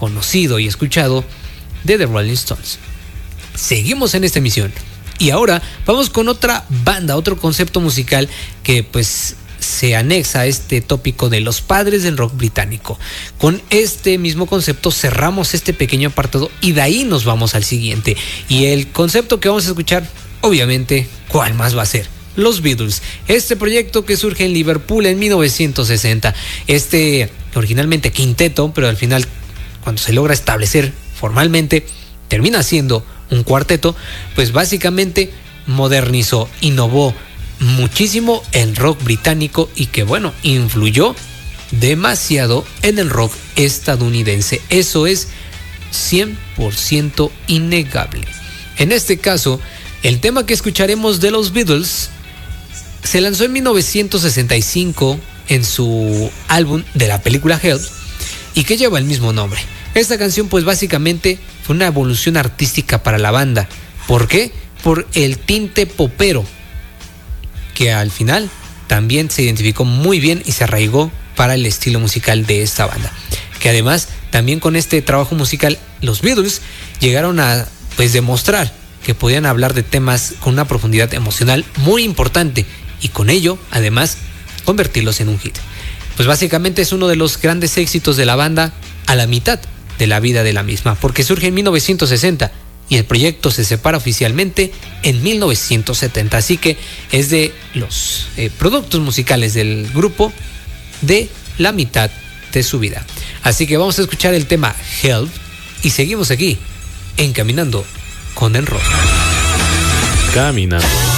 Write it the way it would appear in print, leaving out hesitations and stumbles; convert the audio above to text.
conocido y escuchado de The Rolling Stones. Seguimos en esta emisión y ahora vamos con otra banda, otro concepto musical que pues se anexa a este tópico de los padres del rock británico. Con este mismo concepto cerramos este pequeño apartado y de ahí nos vamos al siguiente. Y el concepto que vamos a escuchar, obviamente, ¿cuál más va a ser? Los Beatles, este proyecto que surge en Liverpool en 1960. Originalmente quinteto, pero al final, cuando se logra establecer formalmente, termina siendo un cuarteto, pues básicamente modernizó, innovó muchísimo el rock británico y que bueno, influyó demasiado en el rock estadounidense. Eso es 100% innegable. En este caso, el tema que escucharemos de los Beatles se lanzó en 1965 en su álbum de la película Help y que lleva el mismo nombre. Esta canción pues básicamente fue una evolución artística para la banda. ¿Por qué? Por el tinte popero, que al final también se identificó muy bien y se arraigó para el estilo musical de esta banda. Que además, también con este trabajo musical, los Beatles llegaron a pues demostrar que podían hablar de temas con una profundidad emocional muy importante y con ello, además, convertirlos en un hit. Pues básicamente es uno de los grandes éxitos de la banda a la mitad de la vida de la misma, porque surge en 1960 y el proyecto se separa oficialmente en 1970, así que es de los productos musicales del grupo de la mitad de su vida. Así que vamos a escuchar el tema Help y seguimos aquí en Caminando con el Rock. Caminando